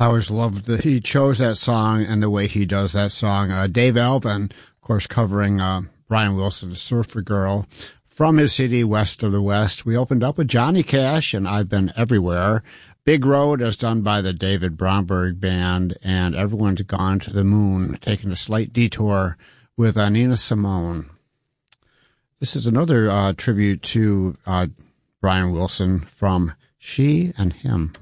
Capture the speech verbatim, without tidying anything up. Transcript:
I always loved that he chose that song and the way he does that song. Uh, Dave Alvin, of course, covering uh, Brian Wilson's Surfer Girl from his C D West of the West. We opened up with Johnny Cash and I've Been Everywhere. Big Road is done by the David Bromberg Band, and Everyone's Gone to the Moon, taking a slight detour with uh, Nina Simone. This is another uh, tribute to uh, Brian Wilson from She and Him.